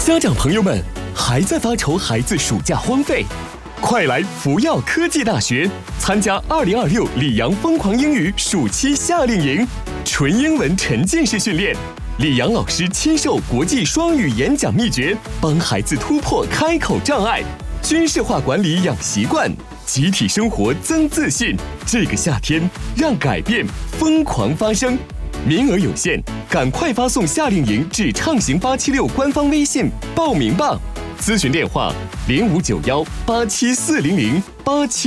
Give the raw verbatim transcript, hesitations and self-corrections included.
家长朋友们，还在发愁孩子暑假荒废？快来福耀科技大学参加二零二六里昂疯狂英语暑期夏令营，纯英文沉浸式训练，里昂老师亲授国际双语演讲秘诀，帮孩子突破开口障碍，军事化管理养习惯，集体生活增自信。这个夏天，让改变疯狂发生。名额有限，赶快发送夏令营至畅行八七六官方微信报名吧。咨询电话：零五九幺八七四零零八七。